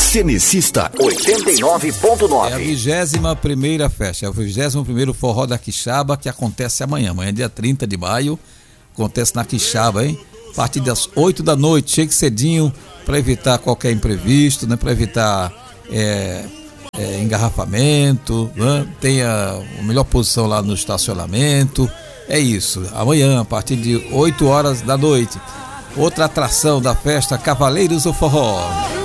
Cenecista 89.9. É a 21ª festa, é o 21º Forró da Quixaba, que acontece amanhã dia 30 de maio, acontece na Quixaba, hein? A partir das 8 da noite, chegue cedinho para evitar qualquer imprevisto, né? Para evitar engarrafamento, né? Tenha a melhor posição lá no estacionamento. É isso, amanhã a partir de 8 horas da noite. Outra atração da festa, Cavaleiros do Forró.